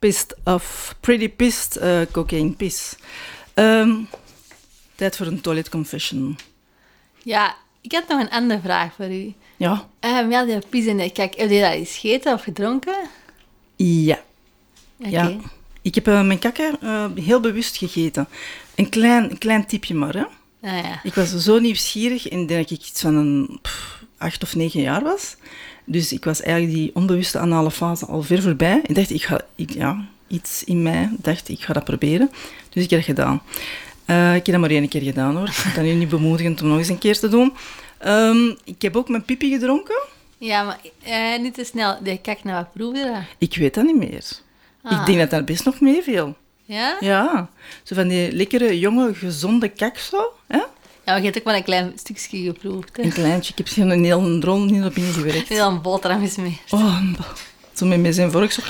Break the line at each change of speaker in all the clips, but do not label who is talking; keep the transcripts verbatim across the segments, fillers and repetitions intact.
pissed off. Pretty pissed, uh, cocaine piss. Um, tijd voor een toilet confession.
Ja, ik had nog een andere vraag voor u.
Ja.
Um, ja, die pis en die kak, heb je dat eens gegeten of gedronken?
Ja.
Oké.
Ja. Ik heb uh, mijn kakken uh, heel bewust gegeten. Een klein, een klein tipje maar, hè.
Ah, ja.
Ik was zo nieuwsgierig en denk ik iets van een pff, acht of negen jaar was. Dus ik was eigenlijk die onbewuste anale fase al ver voorbij. En dacht, ik ga, ik, ja, iets in mij dacht, ik ga dat proberen. Dus ik heb dat gedaan. Uh, ik heb dat maar één keer gedaan, hoor. Ik kan u niet bemoedigen om nog eens een keer te doen. Um, ik heb ook mijn pipi gedronken.
Ja, maar uh, niet te snel. Die kak, nou, wat proef je dat?
Ik weet dat niet meer.
Ah.
Ik denk dat daar best nog meeviel.
Ja?
Ja. Zo van die lekkere, jonge, gezonde kak zo. Hè?
Ja, maar je hebt ook maar een klein stukje geproefd, hè?
Een kleintje. Ik heb misschien een hele rol niet op binnen gewerkt.
Heel een boterham gesmeerd.
Oh, zo met mijn zijn vork zo.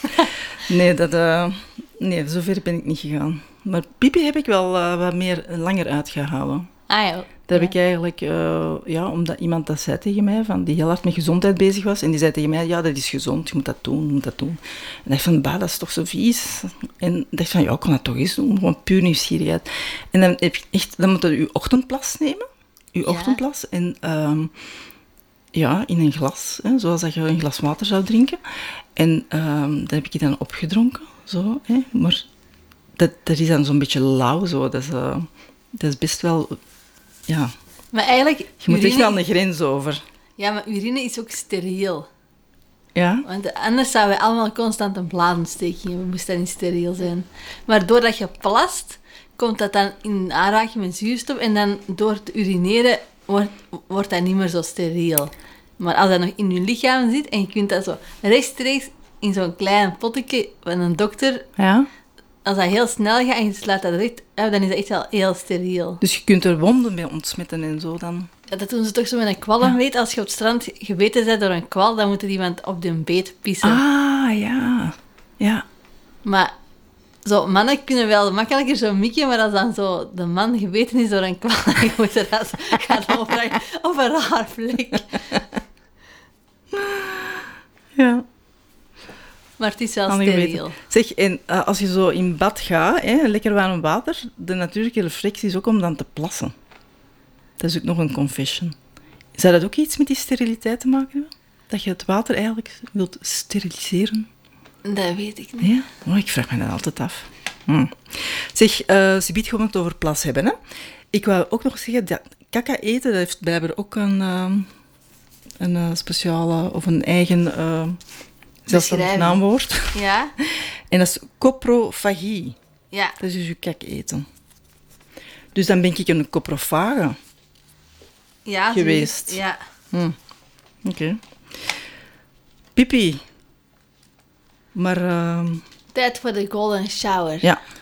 Nee, dat, uh, nee, zover ben ik niet gegaan. Maar pipi heb ik wel uh, wat meer langer uitgehouden.
Ah ja.
Dat
ja.
heb ik eigenlijk, uh, ja, omdat iemand dat zei tegen mij, van, die heel hard met gezondheid bezig was. En die zei tegen mij, ja, dat is gezond, je moet dat doen, je moet dat doen. En ik dacht van, bah, dat is toch zo vies. En ik dacht van, ja, ik kan dat toch eens doen, gewoon puur nieuwsgierigheid. En dan heb je echt, dan moet je je ochtendplas nemen, je
Ja.
ochtendplas. En um, ja, in een glas, hè, zoals dat je een glas water zou drinken. En um, dat heb ik dan opgedronken, zo, hè. Maar dat, dat is dan zo'n beetje lauw, zo. Dat is, uh, dat is best wel... Ja,
Maar eigenlijk...
je moet
urine...
echt wel de grens over.
Ja, maar urine is ook steriel.
Ja?
Want anders zouden we allemaal constant een bladensteking hebben. Moest dat niet steriel zijn. Maar doordat je plast, komt dat dan in aanraking met zuurstof. En dan door te urineren wordt, wordt dat niet meer zo steriel. Maar als dat nog in je lichaam zit en je kunt dat zo rechtstreeks in zo'n klein potje van een dokter...
Ja?
Als dat heel snel gaat en je slaat dat recht uit, dan is dat echt wel heel steriel.
Dus je kunt er wonden mee ontsmetten en zo dan.
Ja, dat doen ze toch zo met een kwalm, weet. Als je op het strand gebeten bent door een kwal, dan moet er iemand op de beet pissen.
Ah, ja. Ja.
Maar zo, mannen kunnen wel makkelijker zo mikken, maar als dan zo de man gebeten is door een kwal, dan moet je dat gaan opvragen op een raar plek.
Ja.
Maar het is wel
Handig
steriel.
weten. Zeg, en uh, als je zo in bad gaat, hè, lekker warm water, de natuurlijke reflex is ook om dan te plassen. Dat is ook nog een confession. Zou dat ook iets met die steriliteit te maken hebben? Dat je het water eigenlijk wilt steriliseren?
Dat weet ik niet.
Ja? Oh, ik vraag me dat altijd af. Hm. Zeg, uh, ze biedt gewoon het over plas hebben. Hè? Ik wou ook nog zeggen, dat kaka eten, dat heeft blijkbaar ook een, uh, een uh, speciale of een eigen uh, zelfstandig naamwoord.
Ja?
En dat is coprofagie.
Ja.
Dat is dus je kak eten. Dus dan ben ik een coprofage
Ja,
geweest.
Ja.
Hm. Oké. Okay. Pipi. Maar... Uh,
Tijd voor de golden shower.
ja.